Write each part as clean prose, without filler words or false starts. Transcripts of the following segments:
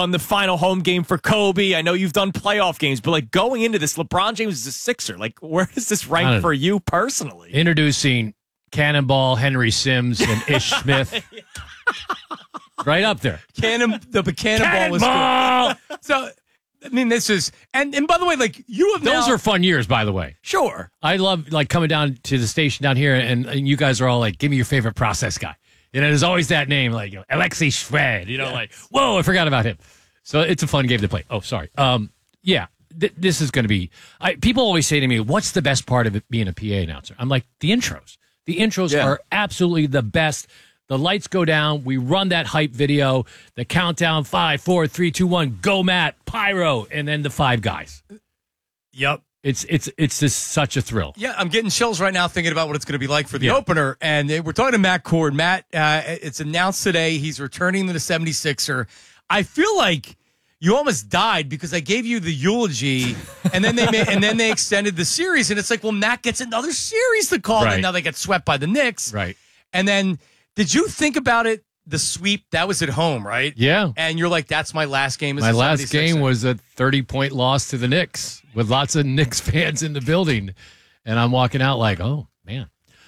on the final home game for Kobe. I know you've done playoff games, but like going into this, LeBron James is a Sixer. Like, where does this rank for you personally? Introducing Cannonball, Henry Sims, and Ish Smith. Right up there. Cannonball was good. So, I mean, this is, and by the way, like, you have Those are fun years, by the way. Sure. I love, like, coming down to the station down here, and you guys are all like, give me your favorite process guy. And there's always that name, like, Alexei Shved, like, whoa, I forgot about him. So it's a fun game to play. Oh, sorry. This is going to be, people always say to me, what's the best part of it being a PA announcer? I'm like, the intros. The intros are absolutely the best. The lights go down. We run that hype video. The countdown, 5, 4, 3, 2, 1, go Matt, pyro, and then the 5 guys. Yep. It's just such a thrill. Yeah, I'm getting chills right now thinking about what it's going to be like for the opener. And we're talking to Matt Cord. Matt, it's announced today he's returning to the 76er. I feel like you almost died because I gave you the eulogy, and then they extended the series, and it's like, well, Matt gets another series to call, and now they get swept by the Knicks. Right. And then, did you think about it? The sweep, that was at home, right? Yeah. And you're like, that's my last game. My last game was a 30-point loss to the Knicks with lots of Knicks fans in the building. And I'm walking out like, oh, man.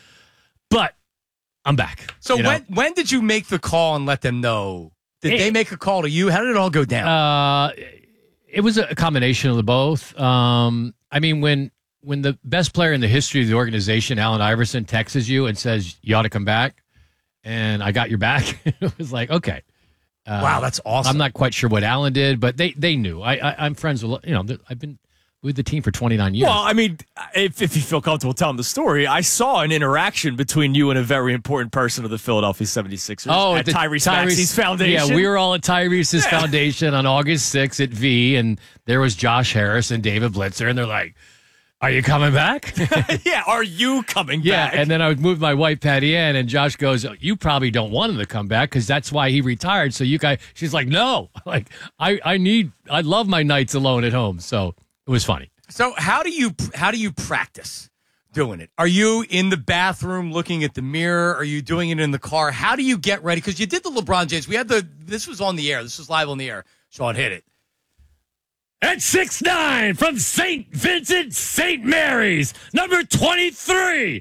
But I'm back. So when did you make the call and let them know? Did they make a call to you? How did it all go down? It was a combination of the both. I mean, when the best player in the history of the organization, Allen Iverson, texts you and says, you ought to come back, and I got your back, it was like, okay. Wow, that's awesome. I'm not quite sure what Allen did, but they knew. I'm friends with, I've been with the team for 29 years. Well, I mean, if you feel comfortable telling the story, I saw an interaction between you and a very important person of the Philadelphia 76ers at Tyrese Maxey's foundation. Yeah, we were all at Tyrese's foundation on August 6th at V, and there was Josh Harris and David Blitzer, and they're like, are you coming back? Yeah, are you coming back? Yeah, and then I would move my wife, Patty Ann, and Josh goes, you probably don't want him to come back because that's why he retired. So you guys, she's like, no. Like, I love my nights alone at home. So it was funny. So how do you practice doing it? Are you in the bathroom looking at the mirror? Are you doing it in the car? How do you get ready? Because you did the LeBron James. This was on the air. This was live on the air. Sean, hit it. At 6'9", from St. Vincent, St. Mary's, number 23,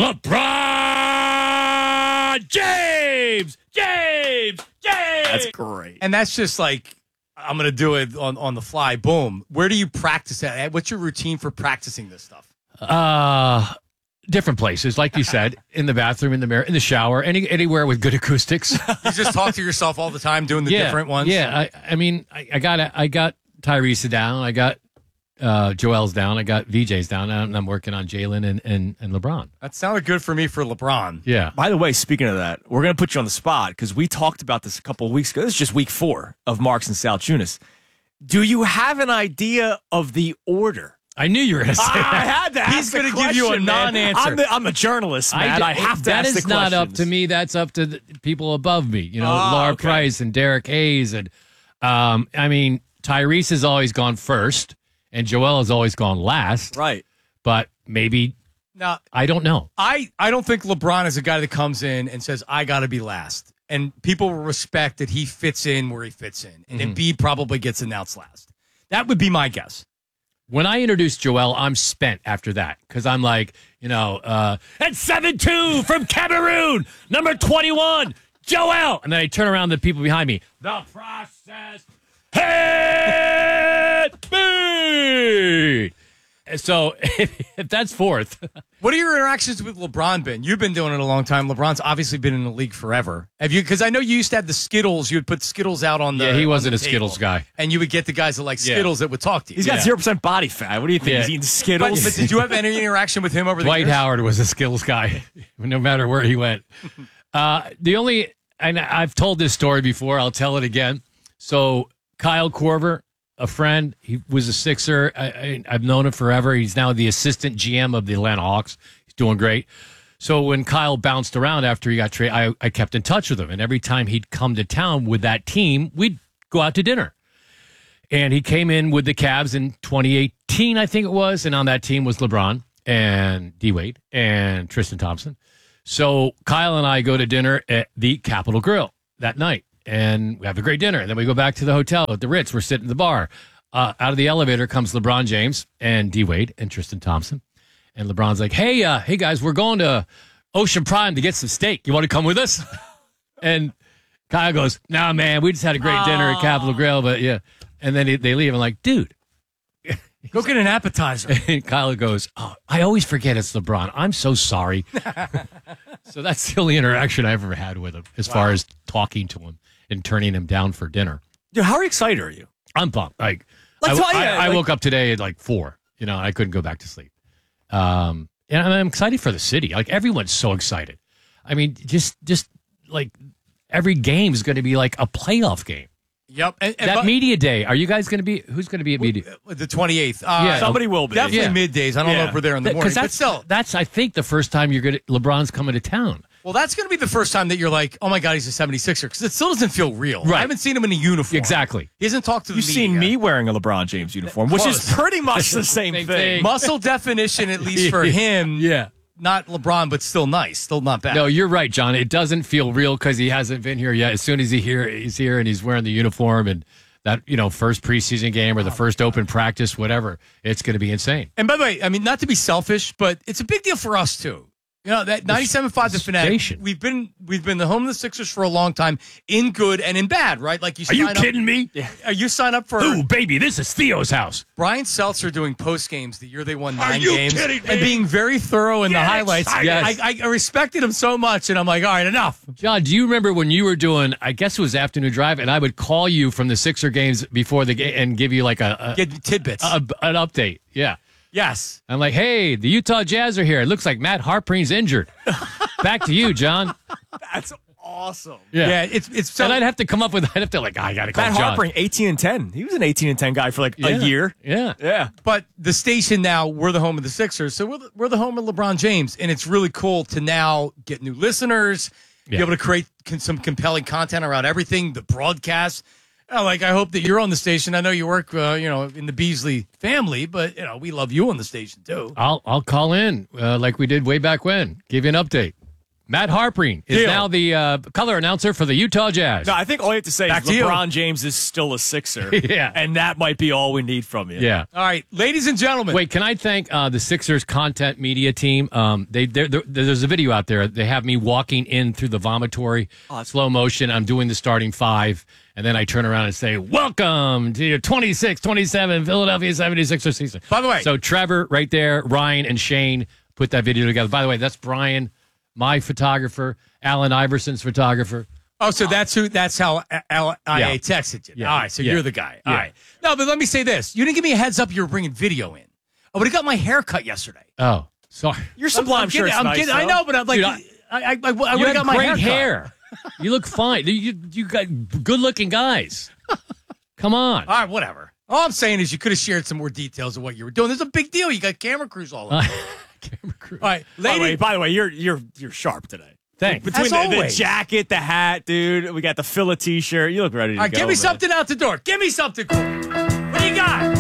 LeBron James! That's great. And that's just like, I'm going to do it on the fly. Boom. Where do you practice at? What's your routine for practicing this stuff? Different places, like you said, in the bathroom, in the mirror, in the shower, anywhere with good acoustics. You just talk to yourself all the time doing the different ones? Yeah, I mean, I got Tyrese down, I got Joel's down, I got VJ's down, and I'm working on Jalen and LeBron. That sounded good for me for LeBron. Yeah. By the way, speaking of that, we're going to put you on the spot because we talked about this a couple of weeks ago. This is just week 4 of Marks and Sal Tunis. Do you have an idea of the order? I knew you were going to say that. I had to ask. He's going to give you a non-answer. I'm a journalist, man. I have to ask the questions. That is not up to me. That's up to the people above me. Laura Price and Derek Hayes. And, I mean, Tyrese has always gone first, and Joel has always gone last. Right. But maybe, now, I don't know. I don't think LeBron is a guy that comes in and says, I got to be last. And people will respect that he fits in where he fits in. And Embiid probably gets announced last. That would be my guess. When I introduce Joel, I'm spent after that because I'm like, at 7'2" from Cameroon, number 21, Joel. And then I turn around to the people behind me. The process hit me. So if that's fourth. What are your interactions with LeBron been? You've been doing it a long time. LeBron's obviously been in the league forever. Have you? Because I know you used to have the Skittles. You would put Skittles out on the he wasn't a table, Skittles guy. And you would get the guys that like Skittles that would talk to you. He's got 0% body fat. What do you think? He's eating Skittles? But did you have any interaction with him over the Dwight years? Howard was a Skittles guy, no matter where he went. And I've told this story before. I'll tell it again. So Kyle Korver, a friend, he was a Sixer. I've known him forever. He's now the assistant GM of the Atlanta Hawks. He's doing great. So when Kyle bounced around after he got traded, I kept in touch with him. And every time he'd come to town with that team, we'd go out to dinner. And he came in with the Cavs in 2018, I think it was. And on that team was LeBron and D-Wade and Tristan Thompson. So Kyle and I go to dinner at the Capitol Grill that night. and we have a great dinner. And then we go back to the hotel at the Ritz. We're sitting at the bar. Out of the elevator comes LeBron James and D Wade and Tristan Thompson. And LeBron's like, hey guys, we're going to Ocean Prime to get some steak. You want to come with us? And Kyle goes, nah, man, we just had a great dinner at Capitol Grill, but yeah. And then they leave. I'm like, dude. Go get an appetizer. And Kyle goes, oh, I always forget it's LeBron. I'm so sorry. So that's the only interaction I ever had with him as far as talking to him and turning him down for dinner. Dude, how excited are you? I'm pumped. I woke up today at like 4. I couldn't go back to sleep. And I'm excited for the city. Like, everyone's so excited. I mean, just like every game is going to be like a playoff game. Yep. And media day, are you guys going to be, who's going to be at media? The 28th. Somebody will be. Definitely middays. I don't know if we're there in the morning. Because that's, I think, the first time LeBron's coming to town. Well, that's going to be the first time that you're like, oh, my God, he's a 76er. Because it still doesn't feel real. Right. I haven't seen him in a uniform. Exactly. He hasn't talked to the You've media. seen me wearing a LeBron James uniform, which is pretty much the same thing. Muscle definition, at least for him. Yeah. Not LeBron, but still nice. Still not bad. No, you're right, John. It doesn't feel real because he hasn't been here yet. As soon as he's here and he's wearing the uniform and that, first preseason game or the first open practice, whatever, it's going to be insane. And by the way, I mean, not to be selfish, but it's a big deal for us, too. That 97.5 The Fanatic. We've been the home of the Sixers for a long time, in good and in bad, right? Like Are you kidding me? You sign up for? Ooh, baby, this is Theo's house. Brian Seltzer doing post games the year they won 9 you games kidding me? and being very thorough in the highlights. Yes. I respected him so much, and I'm like, all right, enough. John, do you remember when you were doing? I guess it was afternoon drive, and I would call you from the Sixer games before the game and give you like Get tidbits, an update. Yeah. Yes. I'm like, hey, the Utah Jazz are here. It looks like Matt Harpring's injured. Back to you, John. That's awesome. Yeah, it's so. And I got to call I got to call Matt John. Harpring, 18-10. He was an 18-10 guy for like a year. Yeah. But the station now, we're the home of the Sixers, so we're the home of LeBron James, and it's really cool to now get new listeners, be able to create some compelling content around everything, the broadcast. I hope that you're on the station. I know you work, in the Beasley family, but we love you on the station too. I'll call in like we did way back when. Give you an update. Matt Harpring is now the color announcer for the Utah Jazz. No, I think all you have to say is LeBron James is still a Sixer. Yeah. And that might be all we need from you. Yeah. All right, ladies and gentlemen. Wait, can I thank the Sixers content media team? There's a video out there. They have me walking in through the vomitory, slow motion. I'm doing the starting 5, and then I turn around and say, welcome to your 26-27 Philadelphia 76ers season. By the way. So Trevor right there, Ryan and Shane put that video together. By the way, that's Brian, my photographer, Allen Iverson's photographer. Oh, so that's how LIA texted you. Yeah. All right, so you're the guy. All right. No, but let me say this. You didn't give me a heads up you were bringing video in. I would have got my hair cut yesterday. Oh, sorry. Your Sublime shirt's nice, kidding. I know, but I'm like, Dude, I would have got my great hair. You look fine. You got good-looking guys. Come on. All right, whatever. All I'm saying is you could have shared some more details of what you were doing. There's a big deal. You got camera crews all over. Camera crew. All right, By the way, you're sharp today. Thanks. Between As the always. jacket, the hat, dude, we got the Philly t-shirt. You look ready to All right, go. give me man. something out the door. Give me something. What do you got?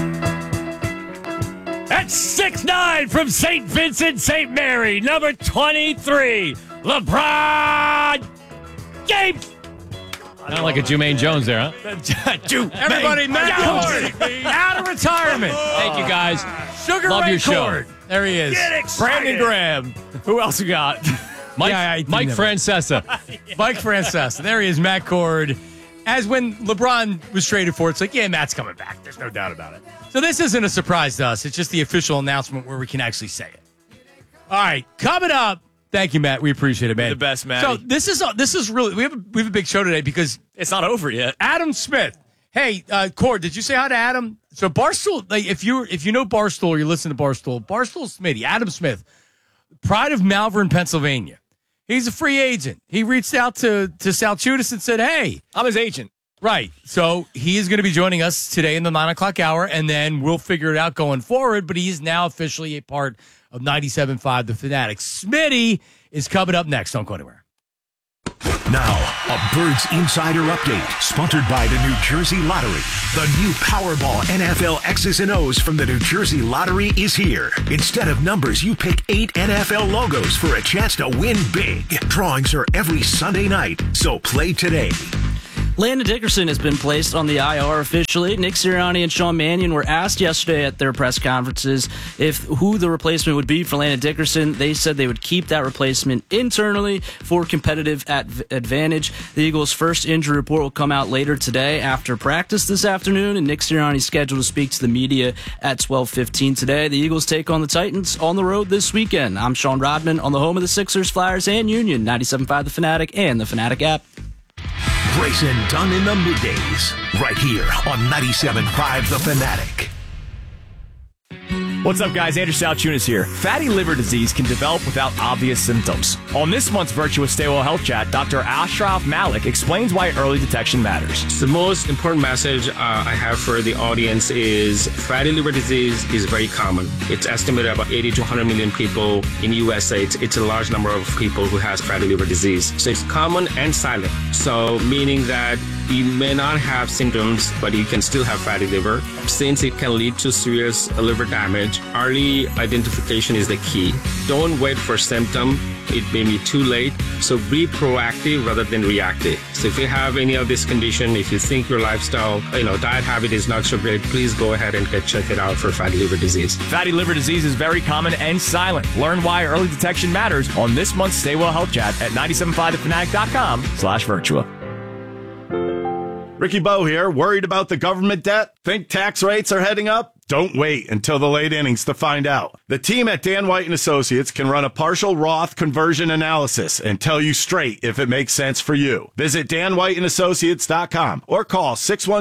That's 6'9" from St. Vincent, St. Mary, number 23, LeBron James. Not like a Jermaine Jones there, huh? Everybody, Matt Cord, out of retirement. Thank you, guys. Sugar Love Ray your show. Cord. There he is. Brandon Graham. Who else we got? Mike Francesa. Mike Francesa. There he is, Matt Cord. As when LeBron was traded for, it's like, yeah, Matt's coming back. There's no doubt about it. So this isn't a surprise to us. It's just the official announcement where we can actually say it. All right, coming up. Thank you, Matt. We appreciate it, man. You're the best, Matt. So this is really we have a big show today because It's not over yet. Adam Smith. Hey, Cord, did you say hi to Adam? So Barstool, like if you know Barstool or you listen to Barstool Smitty, Adam Smith, pride of Malvern, Pennsylvania. He's a free agent. He reached out to South Judas and said, hey. I'm his agent. Right. So he is going to be joining us today in the 9 o'clock hour, and then we'll figure it out going forward. But he is now officially a part of 97.5 The Fanatic. Smitty is coming up next. Don't go anywhere. Now, a Birds Insider Update, sponsored by the New Jersey Lottery. The new Powerball NFL X's and O's from the New Jersey Lottery is here. Instead of numbers, you pick 8 NFL logos for a chance to win big. Drawings are every Sunday night, so play today. Landon Dickerson has been placed on the IR officially. Nick Sirianni and Sean Mannion were asked yesterday at their press conferences who the replacement would be for Landon Dickerson. They said they would keep that replacement internally for competitive advantage. The Eagles' first injury report will come out later today after practice this afternoon, and Nick Sirianni is scheduled to speak to the media at 12:15 today. The Eagles take on the Titans on the road this weekend. I'm Sean Rodman on the home of the Sixers, Flyers, and Union, 97.5 The Fanatic and the Fanatic app. Grayson Dunn in the middays, right here on 97.5 The Fanatic. What's up, guys? Andrew Salchunas here. Fatty liver disease can develop without obvious symptoms. On this month's Virtuous Stay Well Health Chat, Dr. Ashraf Malik explains why early detection matters. The most important message I have for the audience is fatty liver disease is very common. It's estimated about 80 to 100 million people in USA. It's a large number of people who has fatty liver disease. So it's common and silent. So meaning that you may not have symptoms, but you can still have fatty liver. Since it can lead to serious liver damage, early identification is the key. Don't wait for symptom. It may be too late. So be proactive rather than reactive. So if you have any of this condition, if you think your lifestyle, diet habit is not so great, please go ahead and check it out for fatty liver disease. Fatty liver disease is very common and silent. Learn why early detection matters on this month's Stay Well Health Chat at 975thefanatic.com/virtua. Ricky Bowe here. Worried about the government debt? Think tax rates are heading up? Don't wait until the late innings to find out. The team at Dan White & Associates can run a partial Roth conversion analysis and tell you straight if it makes sense for you. Visit danwhiteandassociates.com or call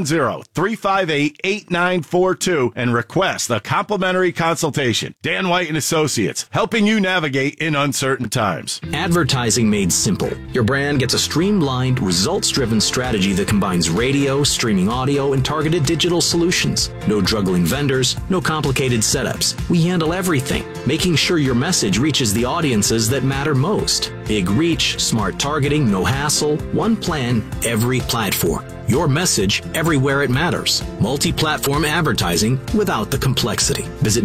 610-358-8942 and request a complimentary consultation. Dan White & Associates, helping you navigate in uncertain times. Advertising made simple. Your brand gets a streamlined, results-driven strategy that combines radio, streaming audio, and targeted digital solutions. No juggling vendors, no complicated setups. We handle everything, making sure your message reaches the audiences that matter most. Big reach, smart targeting, no hassle, one plan, every platform. Your message everywhere it matters. Multi-platform advertising without the complexity. Visit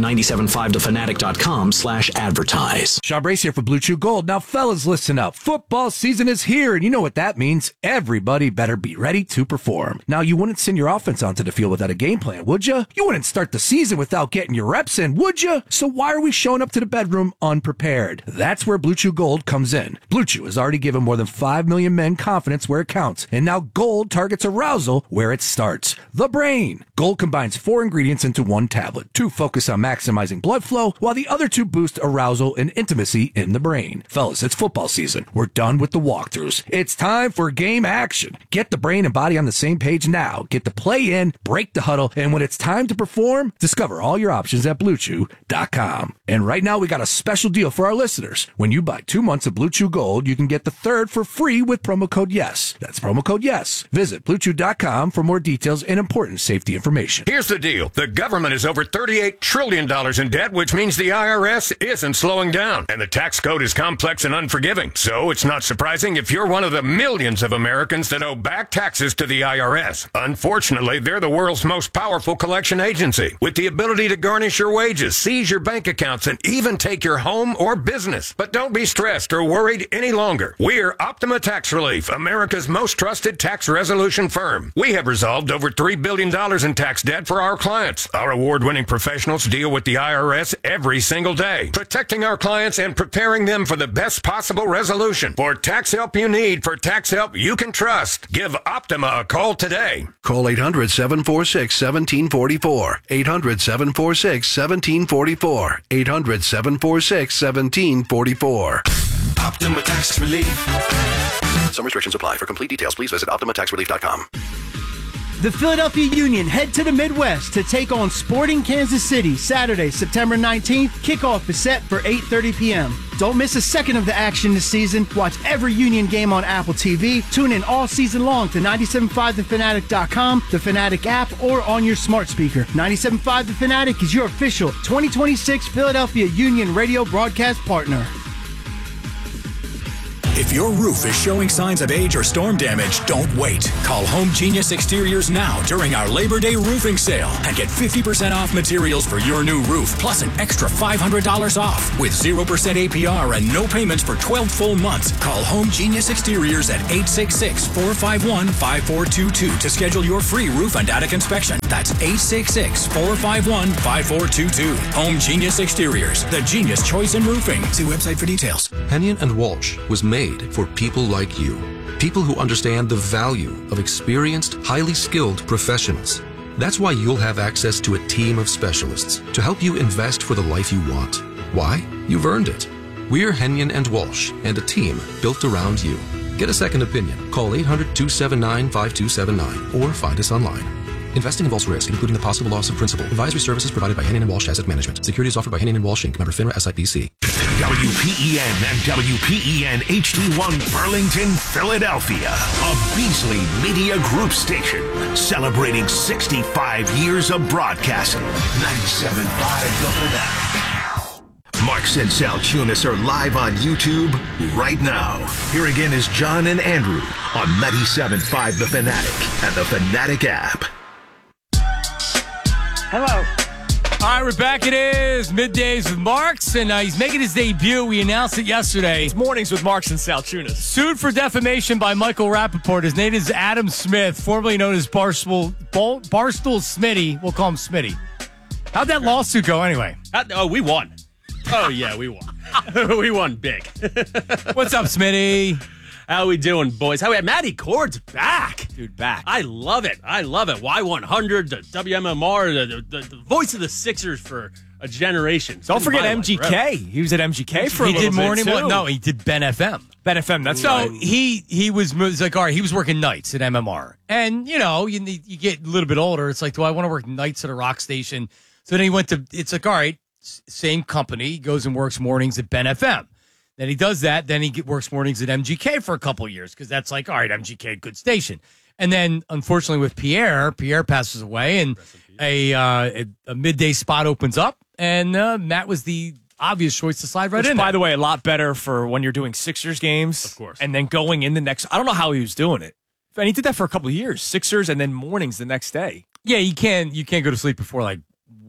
975thefanatic.com/advertise. Sean Brace here for Blue Chew Gold. Now, fellas, listen up. Football season is here, and you know what that means. Everybody better be ready to perform. Now, you wouldn't send your offense onto the field without a game plan, would you? You wouldn't start the season without getting your reps in, would you? So why are we showing up to the bedroom unprepared? That's where Blue Chew Gold comes in. Blue Chew has already given more than 5 million men confidence where it counts, and now Gold targets arousal where it starts. The brain. Gold combines 4 ingredients into one tablet. 2 focus on maximizing blood flow, while the other 2 boost arousal and intimacy in the brain. Fellas, it's football season. We're done with the walkthroughs. It's time for game action. Get the brain and body on the same page now. Get the play in, break the huddle, and when it's time to perform, discover all your options at BlueChew.com. And right now, we got a special deal for our listeners. When you buy 2 months of Blue Chew Gold, you can get the 3rd for free with promo code YES. That's promo code YES. Visit BlueChew.com for more details and important safety information. Here's the deal. The government is over $38 trillion in debt, which means the IRS isn't slowing down. And the tax code is complex and unforgiving. So it's not surprising if you're one of the millions of Americans that owe back taxes to the IRS. Unfortunately, they're the world's most powerful collection agency, with the ability to garnish your wages, seize your bank accounts, and even take your home or business. But don't be stressed or worried any longer. We're Optima Tax Relief, America's most trusted tax resolution firm. We have resolved over $3 billion in tax debt for our clients. Our award-winning professionals deal with the IRS every single day, protecting our clients and preparing them for the best possible resolution. For tax help you need, for tax help you can trust, give Optima a call today. Call 800-746-1744. 800-746-1744. 800-746-1744. Optima Tax Relief. Some restrictions apply. For complete details, please visit OptimaTaxRelief.com. The Philadelphia Union head to the Midwest to take on Sporting Kansas City Saturday, September 19th. Kickoff is set for 8:30 p.m. Don't miss a second of the action this season. Watch every Union game on Apple TV. Tune in all season long to 975thefanatic.com, the Fanatic app, or on your smart speaker. 97.5 The Fanatic is your official 2026 Philadelphia Union radio broadcast partner. If your roof is showing signs of age or storm damage, don't wait. Call Home Genius Exteriors now during our Labor Day roofing sale and get 50% off materials for your new roof, plus an extra $500 off with 0% APR and no payments for 12 full months. Call Home Genius Exteriors at 866-451-5422 to schedule your free roof and attic inspection. That's 866-451-5422. Home Genius Exteriors, the genius choice in roofing. See website for details. Hennion and Walsh was made for people like you. People who understand the value of experienced, highly skilled professionals. That's why you'll have access to a team of specialists to help you invest for the life you want. Why? You've earned it. We're Hennion and Walsh, and a team built around you. Get a second opinion. Call 800-279-5279 or find us online. Investing involves risk, including the possible loss of principal. Advisory services provided by Hennion & Walsh Asset Management. Securities offered by Hennion & Walsh Inc. Member FINRA SIPC. WPEN and WPEN HD1 Burlington, Philadelphia. A Beasley Media Group station celebrating 65 years of broadcasting. 97.5 The Fanatic. Marks and Salchunas are live on YouTube right now. Here again is John and Andrew on 97.5 The Fanatic and the Fanatic app. Hello. All right, we're back. It is Middays with Marks, and he's making his debut. We announced it yesterday. It's Mornings with Marks and Salchunas. Sued for defamation by Michael Rappaport. His name is Adam Smith, formerly known as Barstool Smitty. We'll call him Smitty. How'd that lawsuit go anyway? We won. Oh, yeah, we won. We won big. What's up, Smitty? How we doing, boys? Matty Cord's back. Dude, back. I love it. Y100, the WMMR, the voice of the Sixers for a generation. Don't forget MGK. He was at MGK for a little bit, morning. too. No, he did Ben FM. Ben FM, that's so right. he was like, all right, he was working nights at MMR. And, you get a little bit older. It's like, do I want to work nights at a rock station? So then he went to, it's like, all right, same company. He goes and works mornings at Ben FM. Then he does that. Then he works mornings at MGK for a couple of years because that's like, all right, MGK, good station. And then, unfortunately, with Pierre passes away, and a midday spot opens up, and Matt was the obvious choice to slide right in. By the way, a lot better for when you're doing Sixers games, of course, and then going in the next. I don't know how he was doing it, and he did that for a couple of years. Sixers and then mornings the next day. Yeah, you can't go to sleep before like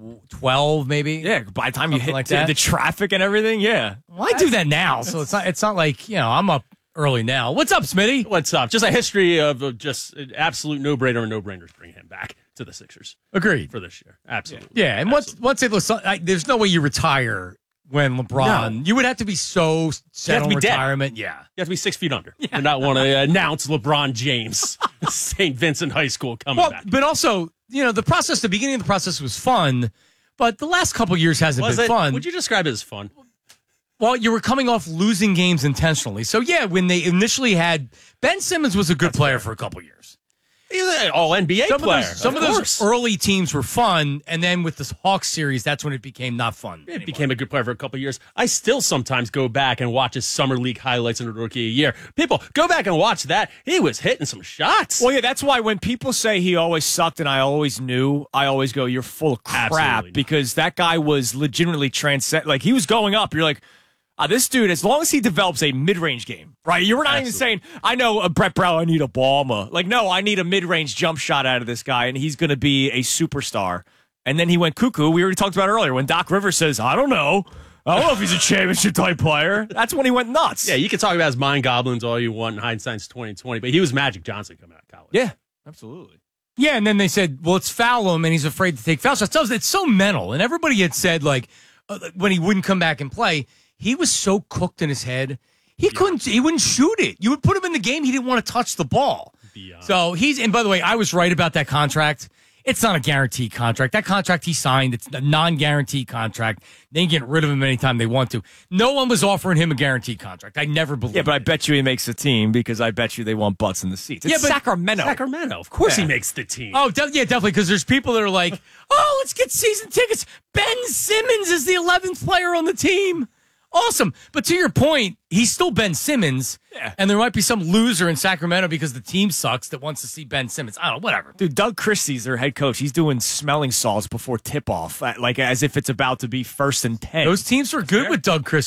12 maybe. Yeah, by the time you hit like the traffic and everything, yeah. Well, I do that now, so it's not like, I'm up early now. What's up, Smitty? What's up? Just a history of just an absolute no-brainer and no-brainers bring him back to the Sixers. Agreed. For this year. Absolutely. Yeah, and once it was, there's no way you retire when LeBron, you would have to be so set on retirement. Dead. Yeah. You have to be 6 feet under. Yeah. You not want to announce LeBron James, St. Vincent High School coming back. But also, the beginning of the process was fun, but the last couple of years hasn't been fun. Would you describe it as fun? Well, you were coming off losing games intentionally. So, yeah, when they initially had Ben Simmons was a good player for a couple of years. He's an all-NBA player. Some of those early teams were fun, and then with this Hawks series, that's when it became not fun anymore. It became a good player for a couple of years. I still sometimes go back and watch his summer league highlights in a rookie year. People, go back and watch that. He was hitting some shots. Well, yeah, that's why when people say he always sucked and I always knew, I always go, you're full of crap, because that guy was legitimately like, he was going up. You're like, this dude, as long as he develops a mid-range game, right? You were not even saying, I know Brett Brown, I need a bomber. Like, no, I need a mid-range jump shot out of this guy, and he's going to be a superstar. And then he went cuckoo. We already talked about it earlier when Doc Rivers says, I don't know if he's a championship-type player. That's when he went nuts. Yeah, you can talk about his mind goblins all you want in hindsight's 2020, but he was Magic Johnson coming out of college. Yeah, absolutely. Yeah, and then they said, well, let's foul him, and he's afraid to take foul shots. It's so mental. And everybody had said, like, when he wouldn't come back and play, he was so cooked in his head, he wouldn't shoot it. You would put him in the game, he didn't want to touch the ball. So and by the way, I was right about that contract. It's not a guaranteed contract. That contract he signed, it's a non-guaranteed contract. They can get rid of him anytime they want to. No one was offering him a guaranteed contract. I never believed it. Yeah, but I bet you he makes the team because I bet you they want butts in the seats. It's Sacramento. Of course he makes the team. Oh, definitely, because there's people that are like, oh, let's get season tickets. Ben Simmons is the 11th player on the team. Awesome. But to your point, he's still Ben Simmons, and there might be some loser in Sacramento because the team sucks that wants to see Ben Simmons. I don't know, whatever. Dude, Doug Christie's their head coach. He's doing smelling salts before tip-off, like as if it's about to be 1st and 10. Those teams were good with Doug Christie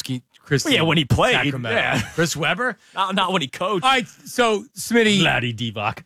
Chris. Well, yeah, when he played. Sacramento. Yeah. Chris Webber? Not when he coached. All right, so Smitty. Vladdy Divac.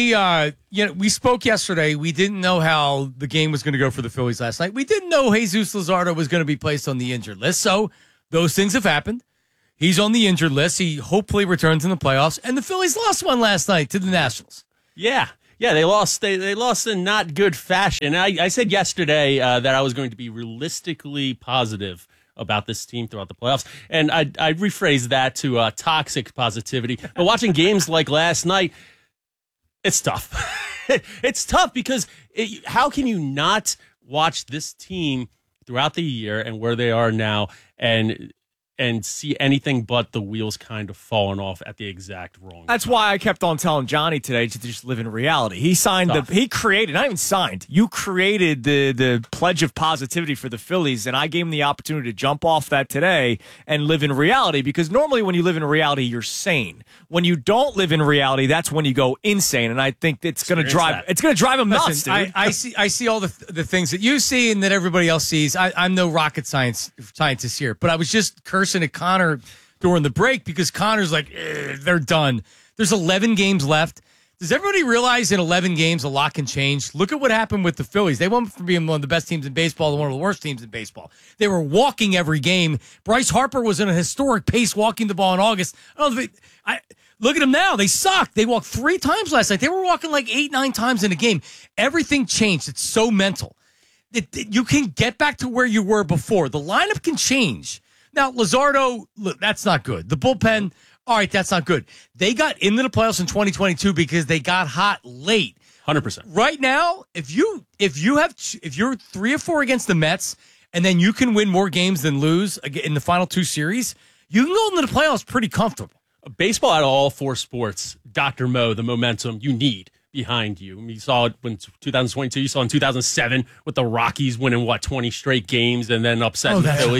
We spoke yesterday. We didn't know how the game was going to go for the Phillies last night. We didn't know Jesus Luzardo was going to be placed on the injured list. So those things have happened. He's on the injured list. He hopefully returns in the playoffs. And the Phillies lost one last night to the Nationals. Yeah, they lost. They lost in not good fashion. I said yesterday that I was going to be realistically positive about this team throughout the playoffs, and I rephrased that to toxic positivity. But watching games like last night, it's tough. It's tough because how can you not watch this team throughout the year and where they are now and see anything but the wheels kind of falling off at the exact wrong That's time. why I kept on telling Johnny today to just live in reality. He signed he created, not even signed, you created the pledge of positivity for the Phillies, and I gave him the opportunity to jump off that today and live in reality, because normally when you live in reality, you're sane. When you don't live in reality, that's when you go insane, and I think it's going to drive him nuts, dude. I see all the things that you see and that everybody else sees. I'm no rocket scientist here, but I was just cursing at Connor during the break because Connor's like, they're done. There's 11 games left. Does everybody realize in 11 games a lot can change? Look at what happened with the Phillies. They went from being one of the best teams in baseball to one of the worst teams in baseball. They were walking every game. Bryce Harper was in a historic pace walking the ball in August. Look at them now. They suck. They walked 3 times last night. They were walking like 8-9 times in a game. Everything changed. It's so mental. You can get back to where you were before. The lineup can change. Now, Luzardo, look, that's not good. The bullpen, all right, that's not good. They got into the playoffs in 2022 because they got hot late. 100%. Right now, if you're 3 or 4 against the Mets, and then you can win more games than lose in the final 2 series, you can go into the playoffs pretty comfortable. Baseball out of all 4 sports, Dr. Mo, the momentum you need behind you. You saw it in 2022. You saw in 2007 with the Rockies winning 20 straight games and then upsetting the Phillies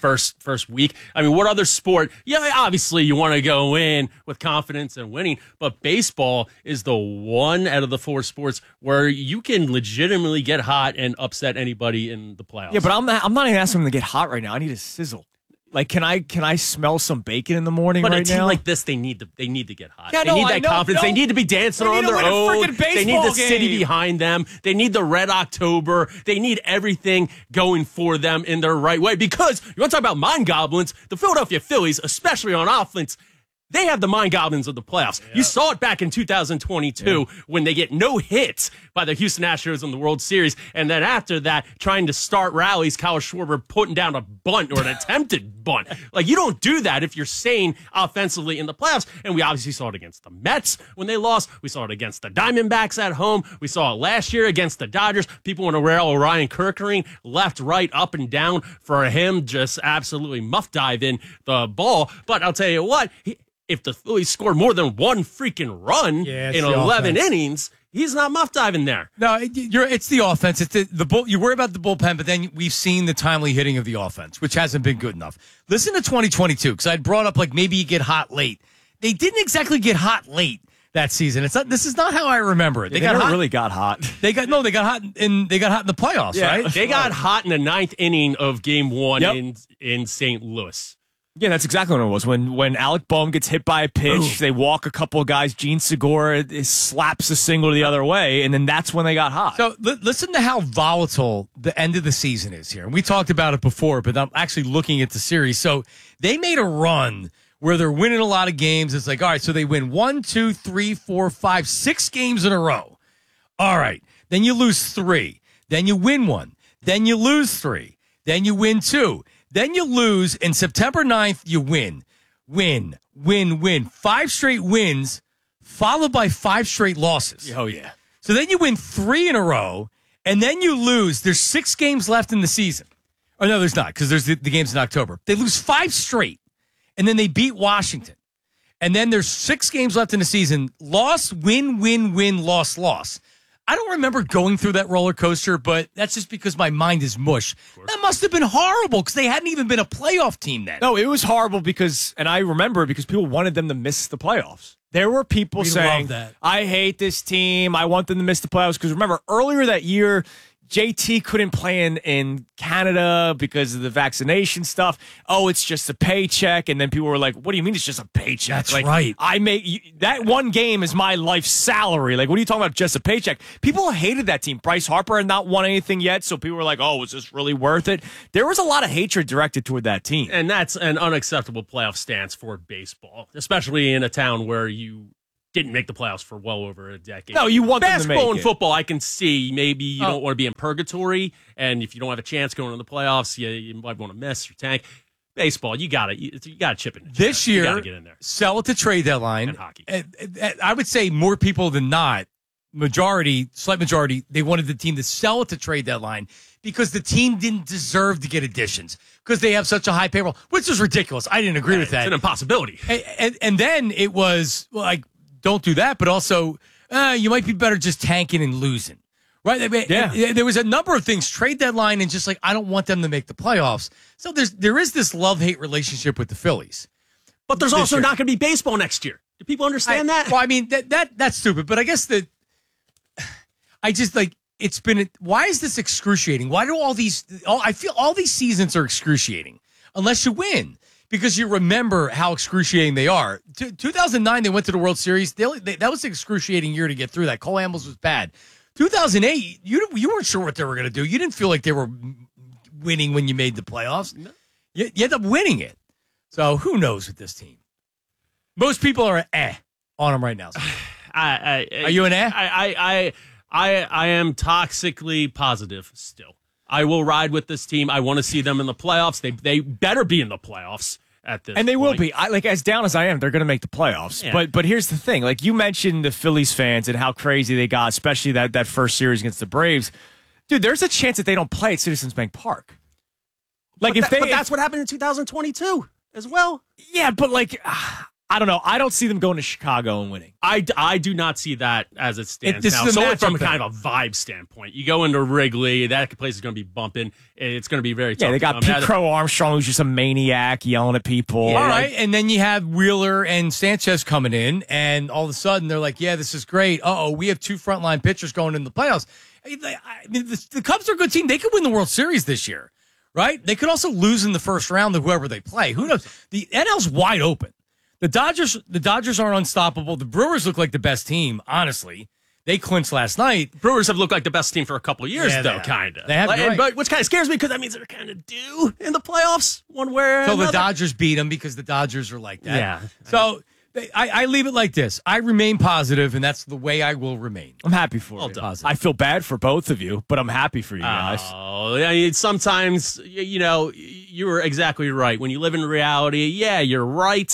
first week. I mean, what other sport? Yeah, obviously you want to go in with confidence and winning, but baseball is the one out of the 4 sports where you can legitimately get hot and upset anybody in the playoffs. Yeah, but I'm not even asking them to get hot right now. I need a sizzle. Like, can I smell some bacon in the morning but right now? But a team like this, they need to get hot. Yeah, they need that confidence. They need to be dancing on their own. They need the city behind them. They need the Red October. They need everything going for them in their right way. Because you want to talk about mind goblins, the Philadelphia Phillies, especially on offense, they have the mind goblins of the playoffs. Yeah. You saw it back in 2022 when they get no hits by the Houston Astros in the World Series. And then after that, trying to start rallies, Kyle Schwarber putting down a bunt or an attempted bunt. Like, you don't do that if you're sane offensively in the playoffs. And we obviously saw it against the Mets when they lost. We saw it against the Diamondbacks at home. We saw it last year against the Dodgers. People want to rail Ryan Kerkering left, right, up, and down for him just absolutely muff diving the ball. But I'll tell you what, if the Phillies score more than 1 freaking run in 11 innings, he's not muff diving there. No, it's the offense. It's you worry about the bullpen, but then we've seen the timely hitting of the offense, which hasn't been good enough. Listen to 2022, because I had brought up like maybe you get hot late. They didn't exactly get hot late that season. This is not how I remember it. They never really got hot. They got hot in the playoffs, right? They got hot in the 9th inning of Game 1 in St. Louis. Yeah, that's exactly what it was. When Alec Boehm gets hit by a pitch, they walk a couple of guys. Gene Segura slaps a single the other way, and then that's when they got hot. So listen to how volatile the end of the season is here. And we talked about it before, but I'm actually looking at the series. So they made a run where they're winning a lot of games. It's like, all right, so they win 1, 2, 3, 4, 5, 6 games in a row. All right, then you lose 3. Then you win 1. Then you lose 3. Then you win 2. Then you lose, and September 9th, you win. 5 straight wins, followed by 5 straight losses. Oh, yeah. So then you win 3 in a row, and then you lose. There's 6 games left in the season. Oh, no, there's not, because there's the games in October. They lose 5 straight, and then they beat Washington. And then there's 6 games left in the season. Loss, win, loss, loss. I don't remember going through that roller coaster, but that's just because my mind is mush. That must have been horrible because they hadn't even been a playoff team then. No, it was horrible because, and I remember because people wanted them to miss the playoffs. There were people saying, I hate this team. I want them to miss the playoffs. Because remember, earlier that year, JT couldn't play in Canada because of the vaccination stuff. Oh, it's just a paycheck. And then people were like, what do you mean it's just a paycheck? That's like, right. That one game is my life salary. Like, what are you talking about, just a paycheck? People hated that team. Bryce Harper had not won anything yet, so people were like, oh, was this really worth it? There was a lot of hatred directed toward that team. And that's an unacceptable playoff stance for baseball, especially in a town where you didn't make the playoffs for well over a decade. No, you want basketball them to make and it. football. I can see maybe you don't want to be in purgatory, and if you don't have a chance going to the playoffs, you might want to miss or tank. Baseball, you got to chip in. This year, you got to get in there. Sell at the trade deadline. And hockey. I would say more people than not, slight majority, they wanted the team to sell at the trade deadline because the team didn't deserve to get additions because they have such a high payroll, which is ridiculous. I didn't agree with that. It's an impossibility. And then it was like, don't do that, but also you might be better just tanking and losing. Right? Yeah. There was a number of things, trade deadline, and just like, I don't want them to make the playoffs. So there is this love-hate relationship with the Phillies. But there's also not going to be baseball next year. Do people understand that? Well, I mean, that's stupid, but I guess I just like, why is this excruciating? Why do I feel all these seasons are excruciating unless you win. Because you remember how excruciating they are. 2009, they went to the World Series. That was an excruciating year to get through that. Cole Hamels was bad. 2008, you weren't sure what they were going to do. You didn't feel like they were winning when you made the playoffs. No. You ended up winning it. So who knows with this team? Most people are on them right now. So. Are you an I am toxically positive still. I will ride with this team. I want to see them in the playoffs. They better be in the playoffs at this And they point. will be. As down as I am, they're going to make the playoffs. Yeah. But here's the thing. Like, you mentioned the Phillies fans and how crazy they got, especially that first series against the Braves. Dude, there's a chance that they don't play at Citizens Bank Park. Like, but that's what happened in 2022 as well. Yeah, but like, I don't know. I don't see them going to Chicago and winning. I do not see that as it stands This now. is a So matchup from a thing. kind of a vibe standpoint, you go into Wrigley, that place is going to be bumping. It's going to be very tough. Yeah, they got Pete Crow Armstrong, who's just a maniac yelling at people. All right, and then you have Wheeler and Sanchez coming in, and all of a sudden they're like, yeah, this is great. We have two frontline pitchers going in the playoffs. I mean, the Cubs are a good team. They could win the World Series this year, right? They could also lose in the first round to whoever they play. Who knows? The NL's wide open. The Dodgers aren't unstoppable. The Brewers look like the best team, honestly. They clinched last night. Brewers have looked like the best team for a couple of years, though, kind of. They have, right. But which kind of scares me because that means they're kind of due in the playoffs one way or another. So the Dodgers beat them because the Dodgers are like that. Yeah. So I leave it like this. I remain positive, and that's the way I will remain. I'm happy for you. I feel bad for both of you, but I'm happy for you guys. Oh, I mean, sometimes, you were exactly right. When you live in reality, yeah, you're right.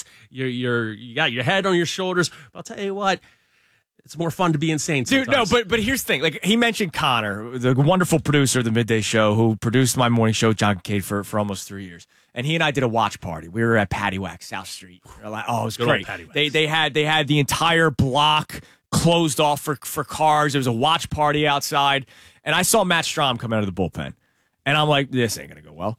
You got your head on your shoulders. But I'll tell you what, it's more fun to be insane sometimes. Dude, no, but here's the thing. Like, he mentioned Connor, the wonderful producer of the Midday Show, who produced my morning show, John Kincaid, for almost 3 years. And he and I did a watch party. We were at Patty Wax, South Street. It was Good great. old Patty Wax. They had the entire block closed off for cars. There was a watch party outside. And I saw Matt Strahm come out of the bullpen. And I'm like, this ain't going to go well.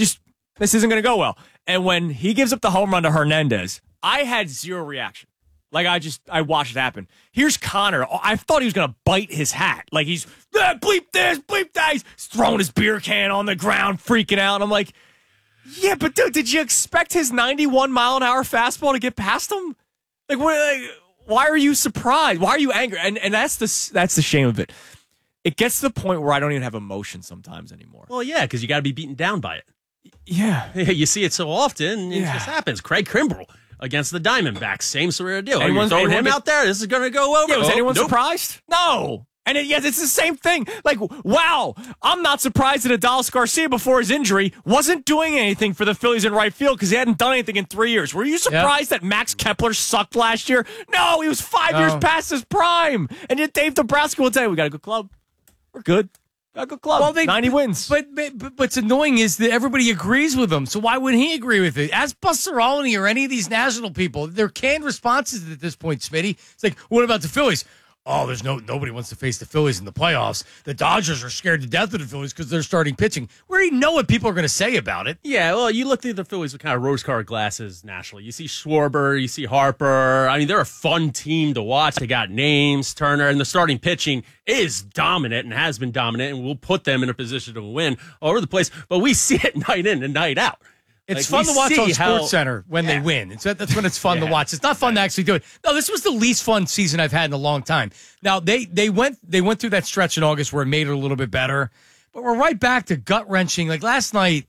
This isn't going to go well. And when he gives up the home run to Hernandez, I had zero reaction. Like, I watched it happen. Here's Connor. I thought he was going to bite his hat. Like, he's, bleep this, bleep that. He's throwing his beer can on the ground, freaking out. And I'm like, yeah, but dude, did you expect his 91-mile-an-hour fastball to get past him? Why are you surprised? Why are you angry? And that's the shame of it. It gets to the point where I don't even have emotion sometimes anymore. Well, yeah, because you got to be beaten down by it. Yeah. You see it so often, it just happens. Craig Kimbrell against the Diamondbacks, same sort of deal. Anyone Throwing him out there, this is going to go over. Yeah, was anyone nope. surprised? No. And it's the same thing. Like, wow, I'm not surprised that Adolis Garcia, before his injury, wasn't doing anything for the Phillies in right field because he hadn't done anything in 3 years. Were you surprised that Max Kepler sucked last year? No, he was 5 years past his prime. And yet Dave Dombrowski will tell you, we got a good club. We're good. Got a good club. 90 wins. But what's annoying is that everybody agrees with him. So why wouldn't he agree with it? Ask Buster Olney or any of these national people. They're canned responses at this point, Smitty. It's like, what about the Phillies? there's nobody wants to face the Phillies in the playoffs. The Dodgers are scared to death of the Phillies because they're starting pitching. We already know what people are going to say about it. Yeah, well, you look at the Phillies with kind of rose-colored glasses nationally. You see Schwarber, you see Harper. I mean, they're a fun team to watch. They got names, Turner, and the starting pitching is dominant and has been dominant, and will put them in a position to win all over the place. But we see it night in and night out. It's fun to watch on SportsCenter when they win. That's when it's fun to watch. It's not fun to actually do it. No, this was the least fun season I've had in a long time. Now they went through that stretch in August where it made it a little bit better, but we're right back to gut wrenching. Like last night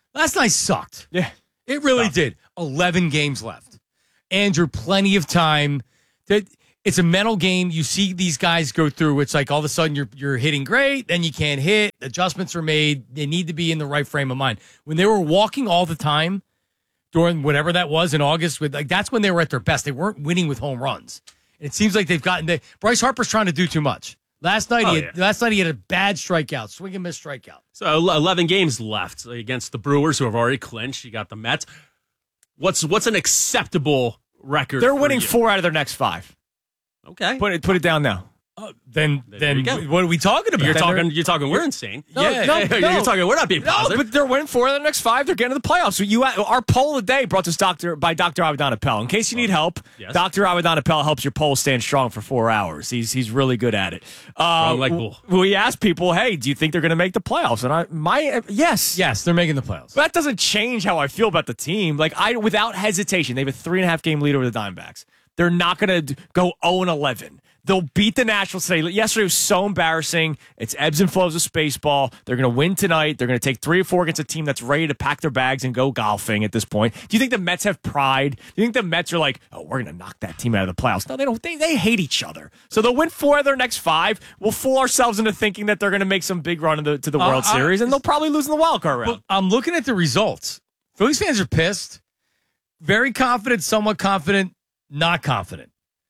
sucked. Yeah, it really did. 11 games left. Andrew, plenty of time. It's a mental game. You see these guys go through. It's like all of a sudden you're hitting great, then you can't hit. Adjustments are made. They need to be in the right frame of mind. When they were walking all the time during whatever that was in August, that's when they were at their best. They weren't winning with home runs. It seems like they've gotten Bryce Harper's trying to do too much. Last night he had a bad strikeout, swing and miss strikeout. So 11 games left against the Brewers, who have already clinched. You got the Mets. What's an acceptable record? They're winning 4 out of their next 5. Okay. Put it down now. Then what are we talking about? You're talking we're insane. No, You're talking we're not being positive. No, but they're winning 4 of the next 5. They're getting to the playoffs. So our poll of the day brought to us by Dr. Abadan Appel. In case you need help, yes. Dr. Abadan Appel helps your poll stand strong for 4 hours. He's really good at it. Strong like bull. We asked people, hey, do you think they're going to make the playoffs? And yes, they're making the playoffs. But that doesn't change how I feel about the team. Like without hesitation, they have a 3.5 game lead over the Diamondbacks. They're not going to go 0-11. They'll beat the Nationals today. Yesterday was so embarrassing. It's ebbs and flows of Spaceball. They're going to win tonight. They're going to take 3 or 4 against a team that's ready to pack their bags and go golfing at this point. Do you think the Mets have pride? Do you think the Mets are like, oh, we're going to knock that team out of the playoffs? No, they don't. They hate each other. So they'll win 4 of their next 5. We'll fool ourselves into thinking that they're going to make some big run to the World Series, and they'll probably lose in the wild card round. Well, I'm looking at the results. Phillies fans are pissed. Very confident, somewhat confident, not confident.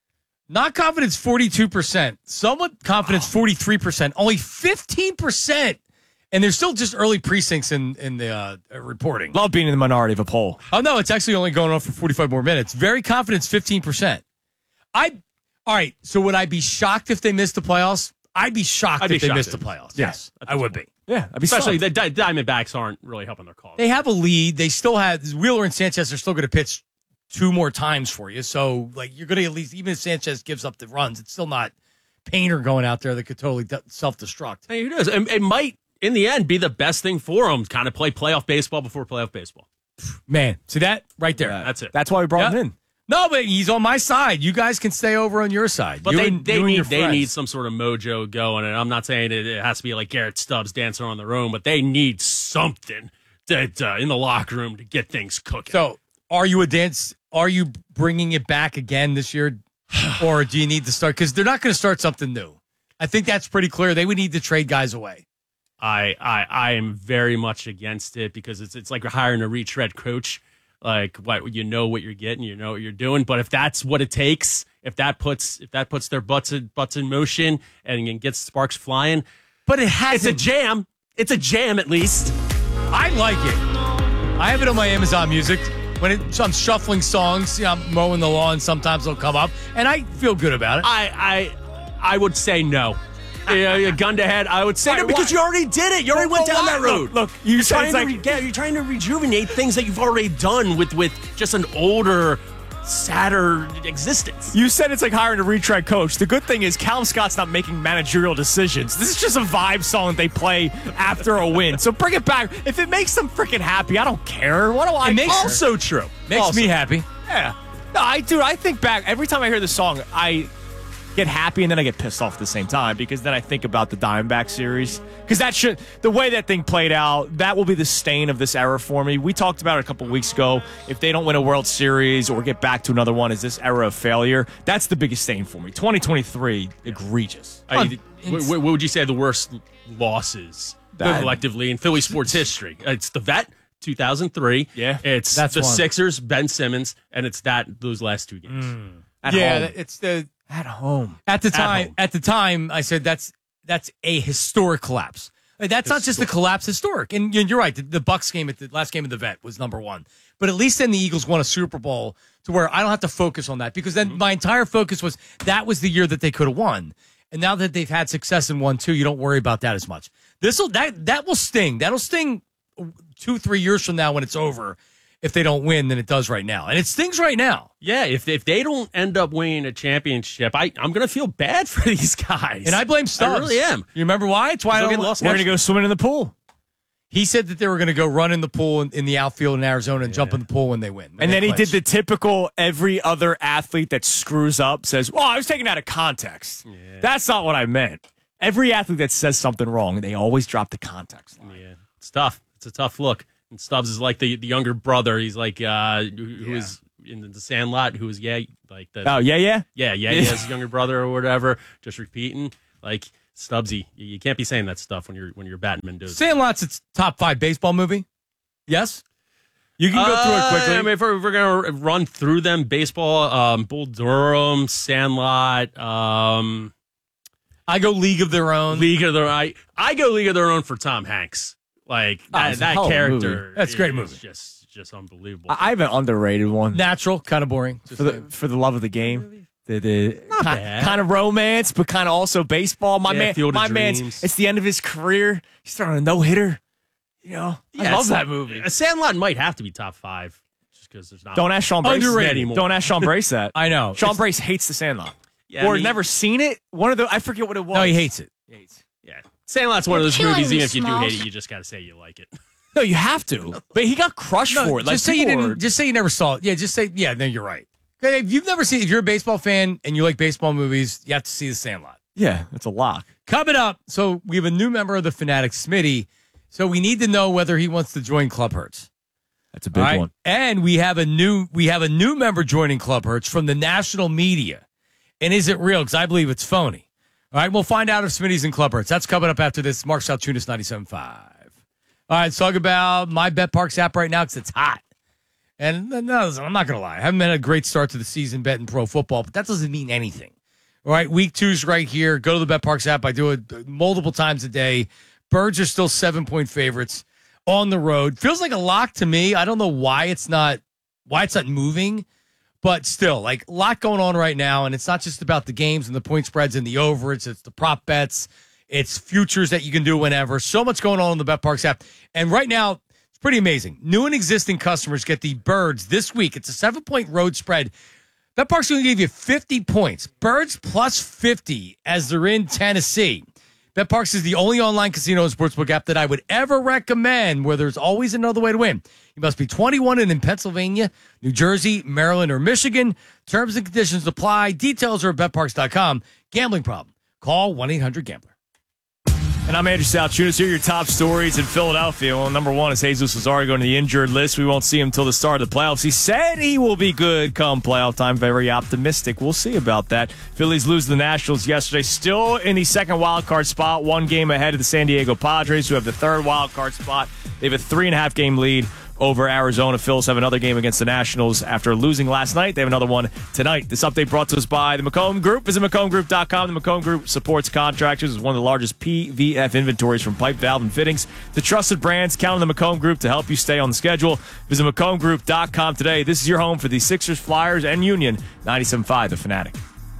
Not confidence 42%. Somewhat confidence 43%. Only 15%. And there's still just early precincts in the reporting. Love being in the minority of a poll. Oh, no, it's actually only going on for 45 more minutes. Very confidence 15%. All right, so would I be shocked if they missed the playoffs? I'd be shocked if they missed the playoffs. Yes, I would be. Yeah, I'd be especially stunned. the Diamondbacks aren't really helping their cause. They have a lead. They still have Wheeler and Sanchez are still going to pitch 2 more times for you. So, you're going to at least, even if Sanchez gives up the runs, it's still not Painter going out there that could totally self-destruct. Hey, who knows? It might, in the end, be the best thing for them, kind of play playoff baseball before playoff baseball. Man, see that? Right there. That's it. That's why we brought him in. No, but he's on my side. You guys can stay over on your side. But they need some sort of mojo going, and I'm not saying it has to be like Garrett Stubbs dancing on the room, but they need something in the locker room to get things cooking. So, are you bringing it back again this year, or do you need to start? Because they're not going to start something new. I think that's pretty clear. They would need to trade guys away. I am very much against it because it's like hiring a retread coach. Like what you know what you're getting, you know what you're doing. But if that's what it takes, if that puts their butts in motion and gets sparks flying, but it's a jam. It's a jam at least. I like it. I have it on my Amazon Music. When I'm shuffling songs, I'm mowing the lawn, sometimes they'll come up, and I feel good about it. I would say no. Gun to head, I would say no because you already did it. You already went down that road. Look, you're trying to rejuvenate things that you've already done with just an older, sadder existence. You said it's like hiring a retread coach. The good thing is Callum Scott's not making managerial decisions. This is just a vibe song that they play after a win. So bring it back. If it makes them freaking happy, I don't care. What do I care? Also true. Makes me happy. Yeah. No, I think back. Every time I hear the song, I get happy and then I get pissed off at the same time because then I think about the Diamondback series. Because the way that thing played out, that will be the stain of this era for me. We talked about it a couple weeks ago. If they don't win a World Series or get back to another one, is this era of failure? That's the biggest stain for me. 2023, egregious. What would you say are the worst losses collectively in Philly sports history? It's the Vet, 2003. Yeah. It's the Sixers, Ben Simmons, and it's those last 2 games. At home. It's the at home. At the time, I said that's a historic collapse. That's not just the collapse historic. And you're right. The Bucs game at the last game of the Vet was number one. But at least then the Eagles won a Super Bowl to where I don't have to focus on that because then my entire focus was that was the year that they could have won. And now that they've had success in 1-2, you don't worry about that as much. That will sting. That'll sting 2-3 years from now when it's over if they don't win than it does right now. And it stings right now. Yeah, if they don't end up winning a championship, I'm going to feel bad for these guys. And I blame Stubbs. I really am. You remember why? It's why I don't We're going to go swimming in the pool. He said that they were going to go run in the pool in the outfield in Arizona and jump in the pool when they win. And then he did the typical every other athlete that screws up says, well, I was taking that out of context. Yeah. That's not what I meant. Every athlete that says something wrong, they always drop the context line. Yeah, it's tough. It's a tough look. And Stubbs is like the younger brother. He's like who is in the Sandlot, who is like the his younger brother or whatever. Just repeating like Stubbsy. You can't be saying that stuff when you're batting Mendoza. Sandlot's its top 5 baseball movie. Yes, you can go through it quickly. I mean, if we're gonna run through them, baseball, Bull Durham, Sandlot. I go League of Their Own. I go League of Their Own for Tom Hanks. Like that character. That's a great movie. Just unbelievable. I have an underrated one. Natural, kind of boring. For the love of the game. The Not bad. Kind of romance, but kind of also baseball. My man's it's the end of his career. He's throwing a no-hitter. You know, I love that movie. A Sandlot might have to be top 5 just because there's not. Don't ask Sean Brace anymore. Don't ask Sean Brace that. I know. Sean Brace hates the Sandlot. Yeah, or never seen it. I forget what it was. No, he hates it. Yeah. Sandlot's one of those movies, even if you do hate it, you just got to say you like it. No, you have to. But he got crushed for it. Like, just say you didn't. Just say you never saw it. Yeah, just say, no, you're right. Okay, if you're a baseball fan and you like baseball movies, you have to see The Sandlot. Yeah, it's a lock. Coming up, so we have a new member of the Fanatic, Smitty. So we need to know whether he wants to join Club Hertz. That's a big one. And we have a new member joining Club Hertz from the national media. And is it real? Because I believe it's phony. All right, we'll find out if Smitty's in Club Hertz. That's coming up after this. Mark Saltunis, 97.5. All right, let's talk about my BetParks app right now because it's hot. And no, I'm not going to lie. I haven't had a great start to the season betting pro football, but that doesn't mean anything. All right, week 2's right here. Go to the BetParks app. I do it multiple times a day. Birds are still 7-point favorites on the road. Feels like a lock to me. I don't know why it's not moving. But still, like a lot going on right now, and it's not just about the games and the point spreads and the over. It's the prop bets. It's futures that you can do whenever. So much going on the BetParks app. And right now, it's pretty amazing. New and existing customers get the Birds this week. It's a 7-point road spread. BetParks going to give you 50 points. Birds plus 50 as they're in Tennessee. BetParks is the only online casino and sportsbook app that I would ever recommend where there's always another way to win. You must be 21 and in Pennsylvania, New Jersey, Maryland, or Michigan. Terms and conditions apply. Details are at betparks.com. Gambling problem? Call 1-800-GAMBLER. And I'm Andrew Saltunis. Here are your top stories in Philadelphia. Well, number 1 is Jesus Lazari going to the injured list. We won't see him until the start of the playoffs. He said he will be good come playoff time. Very optimistic. We'll see about that. Phillies lose the Nationals yesterday. Still in the second wild card spot. 1 game ahead of the San Diego Padres, who have the third wild card spot. They have a 3.5 game lead over Arizona. Phils have another game against the Nationals after losing last night. They have another one tonight. This update brought to us by the McComb Group. Visit McCombGroup.com. The McComb Group supports contractors. It's one of the largest PVF inventories from pipe, valve, and fittings. The trusted brands. Count on the McComb Group to help you stay on the schedule. Visit McCombGroup.com today. This is your home for the Sixers, Flyers, and Union. 97.5, The Fanatic.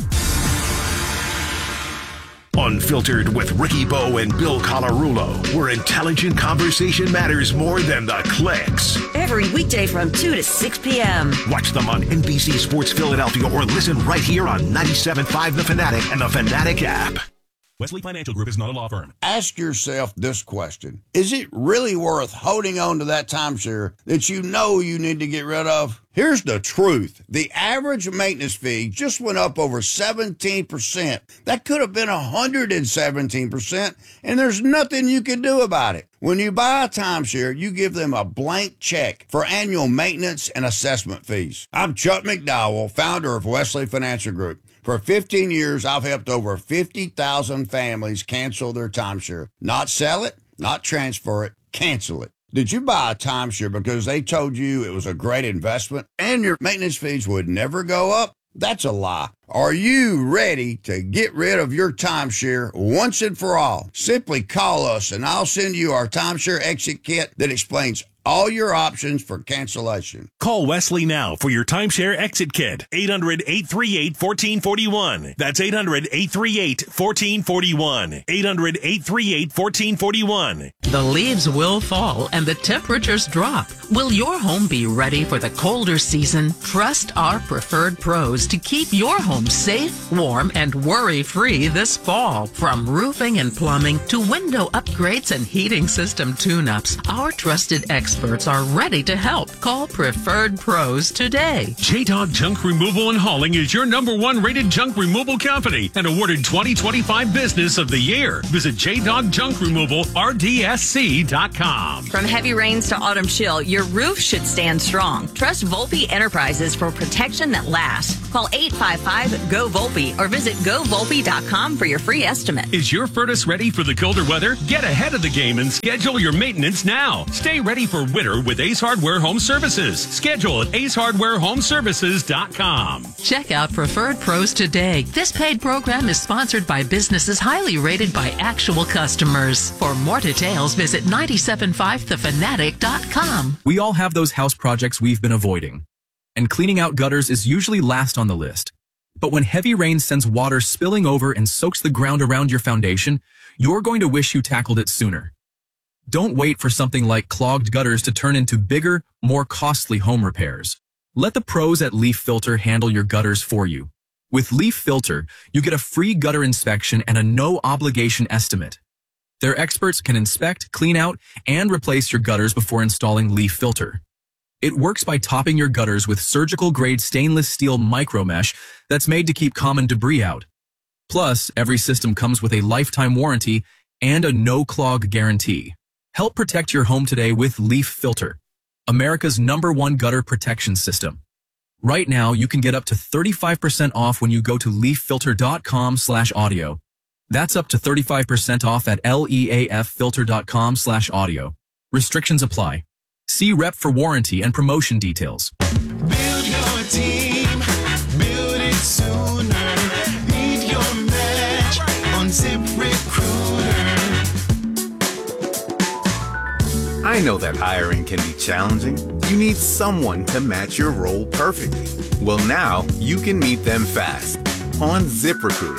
Unfiltered with Ricky Bo and Bill Colarulo, where intelligent conversation matters more than the clicks. Every weekday from 2 to 6 p.m. Watch them on NBC Sports Philadelphia or listen right here on 97.5 The Fanatic and The Fanatic app. Wesley Financial Group is not a law firm. Ask yourself this question. Is it really worth holding on to that timeshare that you know you need to get rid of? Here's the truth. The average maintenance fee just went up over 17%. That could have been 117%, and there's nothing you can do about it. When you buy a timeshare, you give them a blank check for annual maintenance and assessment fees. I'm Chuck McDowell, founder of Wesley Financial Group. For 15 years, I've helped over 50,000 families cancel their timeshare. Not sell it, not transfer it, cancel it. Did you buy a timeshare because they told you it was a great investment and your maintenance fees would never go up? That's a lie. Are you ready to get rid of your timeshare once and for all? Simply call us and I'll send you our timeshare exit kit that explains all your options for cancellation. Call Wesley now for your timeshare exit kit. 800-838-1441. That's 800-838-1441. 800-838-1441. The leaves will fall and the temperatures drop. Will your home be ready for the colder season? Trust our preferred pros to keep your home safe, warm, and worry-free this fall. From roofing and plumbing to window upgrades and heating system tune-ups, our trusted experts are ready to help. Call Preferred Pros today. J-Dog Junk Removal and Hauling is your #1 rated junk removal company and awarded 2025 Business of the Year. Visit JDogJunkRemovalRDSC.com. From heavy rains to autumn chill, your roof should stand strong. Trust Volpe Enterprises for protection that lasts. Call 855-GO-VOLPE or visit GoVolpe.com for your free estimate. Is your furnace ready for the colder weather? Get ahead of the game and schedule your maintenance now. Stay ready for winter with Ace Hardware Home Services. Schedule at AceHardwareHomeservices.com. Check out Preferred Pros today. This paid program is sponsored by businesses highly rated by actual customers. For more details, visit 975thefanatic.com. We all have those house projects we've been avoiding, and cleaning out gutters is usually last on the list. But when heavy rain sends water spilling over and soaks the ground around your foundation, you're going to wish you tackled it sooner. Don't wait for something like clogged gutters to turn into bigger, more costly home repairs. Let the pros at Leaf Filter handle your gutters for you. With Leaf Filter, you get a free gutter inspection and a no-obligation estimate. Their experts can inspect, clean out, and replace your gutters before installing Leaf Filter. It works by topping your gutters with surgical-grade stainless steel micromesh that's made to keep common debris out. Plus, every system comes with a lifetime warranty and a no-clog guarantee. Help protect your home today with Leaf Filter, America's #1 gutter protection system. Right now, you can get up to 35% off when you go to leaffilter.com/audio. That's up to 35% off at leaffilter.com/audio. Restrictions apply. See rep for warranty and promotion details. Build your team, build it sooner. Need your match on ZipRecruiter. I know that hiring can be challenging. You need someone to match your role perfectly. Well, now you can meet them fast on ZipRecruiter.